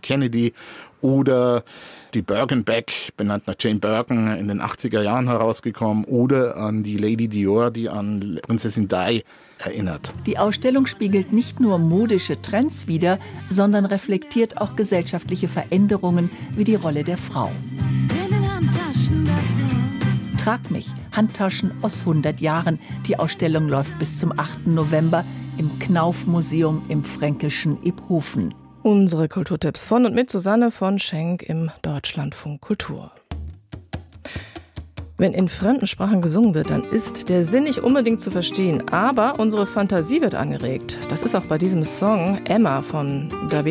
Kennedy oder die Birkenbeck, benannt nach Jane Birkin, in den 80er Jahren herausgekommen, oder an die Lady Dior, die an Prinzessin Di erinnert. Die Ausstellung spiegelt nicht nur modische Trends wider, sondern reflektiert auch gesellschaftliche Veränderungen wie die Rolle der Frau. Trag mich, Handtaschen aus 100 Jahren. Die Ausstellung läuft bis zum 8. November im Knauf-Museum im fränkischen Iphofen. Unsere Kulturtipps von und mit Susanne von Schenk im Deutschlandfunk Kultur. Wenn in fremden Sprachen gesungen wird, dann ist der Sinn nicht unbedingt zu verstehen, aber unsere Fantasie wird angeregt. Das ist auch bei diesem Song Emma von David